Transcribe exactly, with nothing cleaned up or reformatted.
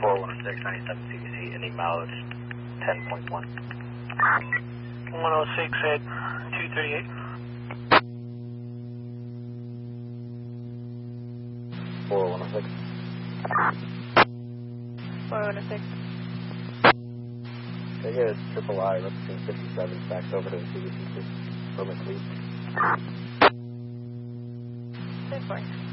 four one six, ninety-seven C B C, ending mileage ten point one. one oh six at two thirty-eight. four one oh six. four one oh six. Can I get a triple I, representing fifty-seven, back over to the C B C, permit, please? ten four.